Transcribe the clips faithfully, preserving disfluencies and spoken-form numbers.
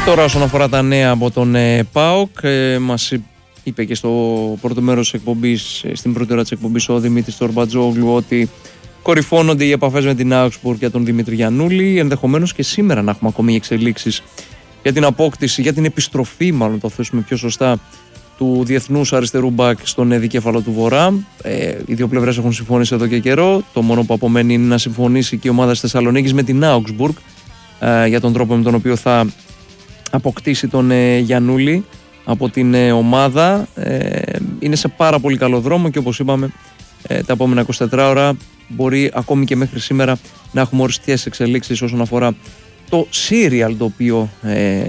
Τώρα όσον αφορά τα νέα από τον ε, ΠΑΟΚ, ε, μας είπε και στο πρώτο μέρος της εκπομπής, ε, στην πρώτη ώρα της εκπομπής ο Δημήτρης Τορμπατζόγλου ότι κορυφώνονται οι επαφές με την Augsburg για τον Δημήτρη Γιαννούλη. Ενδεχομένως και σήμερα να έχουμε ακόμη εξελίξεις για την απόκτηση, για την επιστροφή, μάλλον το θέσουμε πιο σωστά, του διεθνούς αριστερού μπακ στον δικέφαλο του Βορρά. Ε, οι δύο πλευρές έχουν συμφωνήσει εδώ και καιρό. Το μόνο που απομένει είναι να συμφωνήσει και η ομάδα της Θεσσαλονίκης με την Augsburg ε, για τον τρόπο με τον οποίο θα αποκτήσει τον ε, Γιαννούλη από την ε, ομάδα. Ε, είναι σε πάρα πολύ καλό δρόμο και όπως είπαμε ε, τα επόμενα είκοσι τέσσερις ώρα μπορεί ακόμη και μέχρι σήμερα να έχουμε οριστικές εξελίξεις όσον αφορά το serial το οποίο ε,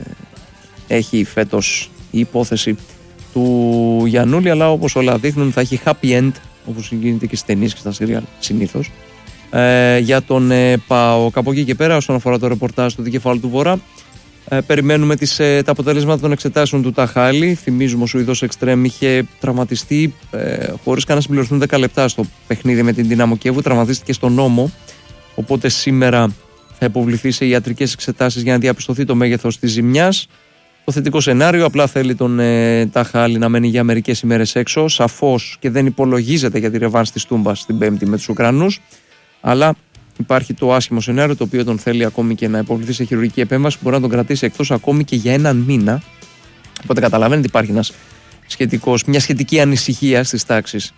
έχει φέτος η υπόθεση του Γιαννούλη, αλλά όπως όλα δείχνουν θα έχει happy end, όπως γίνεται και στις ταινίες και στα serial συνήθως, ε, για τον ε, ΠΑΟΚ. Από εκεί και πέρα όσον αφορά το ρεπορτάζ του δικεφάλου του Βορρά, ε, περιμένουμε τις, ε, τα αποτελέσματα των εξετάσεων του Ταχάλη. Θυμίζουμε ο Σουηδός Εξτρέμ είχε τραυματιστεί ε, χωρίς καν να συμπληρωθούν δέκα λεπτά στο παιχνίδι με την Δυνάμο Κιέβου, τραυματίστηκε στον ώμο, οπότε σήμερα θα υποβληθεί σε ιατρικές εξετάσεις για να διαπιστωθεί το μέγεθος της ζημιάς. Το θετικό σενάριο απλά θέλει τον ε, Ταχάλη να μένει για μερικές ημέρες έξω, σαφώς και δεν υπολογίζεται για τη ρεβάνς της Τούμπας την Πέμπτη με τους Ουκρανούς, αλλά υπάρχει το άσχημο σενάριο το οποίο τον θέλει ακόμη και να υποβληθεί σε χειρουργική επέμβαση που μπορεί να τον κρατήσει εκτός ακόμη και για έναν μήνα. Οπότε καταλαβαίνετε υπάρχει ένας σχετικός, μια σχετική ανησυχία στις τάξεις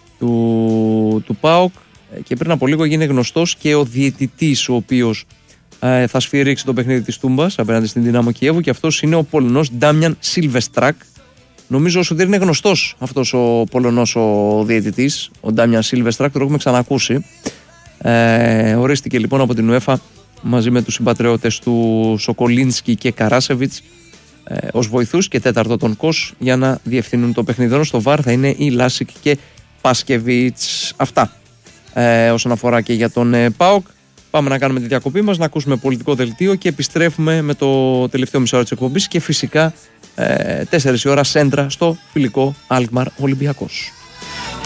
του, του ΠΑΟΚ, και πριν από λίγο έγινε γνωστός και ο διαιτητής ο οποίος ε, θα σφυρίξει το παιχνίδι της Τούμπας απέναντι στην Δυνάμο Κιέβου, και αυτός είναι ο Πολωνός Ντάμιαν Σίλβεστρακ. Νομίζω ότι δεν είναι γνωστός αυτός ο Πολωνός ο διαιτητής, ο Ντάμιαν Σίλβεστρακ, το έχουμε ξανακούσει. Ε, ορίστηκε λοιπόν από την UEFA μαζί με τους συμπατριώτες του Σοκολίνσκι και Καράσεβιτς ε, ως βοηθούς και τέταρτο τον Κος για να διευθύνουν το παιχνίδι. Στο βαρ θα είναι η Λάσικ και Πάσκεβιτς. Αυτά ε, όσον αφορά και για τον ε, ΠΑΟΚ. Πάμε να κάνουμε τη διακοπή μας, να ακούσουμε πολιτικό δελτίο και επιστρέφουμε με το τελευταίο μισό ώρα της εκπομπής και φυσικά ε, τέσσερις η ώρα σέντρα στο φιλικό Αλκμαρ Ολυμπιακός.